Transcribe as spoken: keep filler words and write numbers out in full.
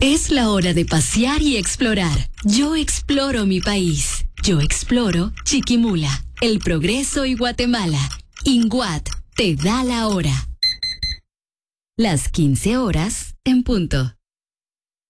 Es la hora de pasear y explorar. Yo exploro mi país. Yo exploro Chiquimula, El Progreso y Guatemala. INGUAT te da la hora. Las quince horas en punto.